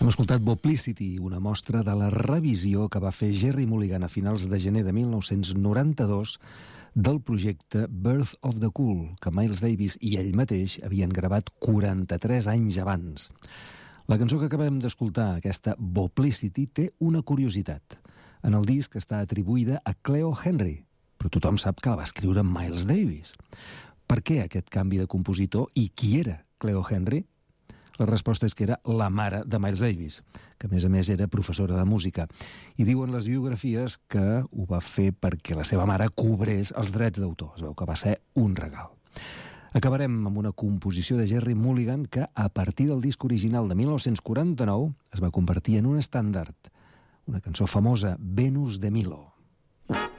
Hem escoltat Boplicity, una mostra de la revisió que va fer Gerry Mulligan a finals de gener de 1992 del projecte Birth of the Cool, que Miles Davis i ell mateix havien gravat 43 anys abans. La cançó que acabem d'escoltar, aquesta Boplicity, té una curiositat. En el disc està atribuïda a Cleo Henry, però tothom sap que la va escriure Miles Davis. Per què aquest canvi de compositor i qui era Cleo Henry? La resposta és que era la mare de Miles Davis, que a més era professora de música. I diuen les biografies que ho va fer perquè la seva mare cobrés els drets d'autor. Es veu que va ser un regal. Acabarem amb una composició de Gerry Mulligan que, a partir del disc original de 1949, es va convertir en un estàndard. Una cançó famosa, Venus de Milo.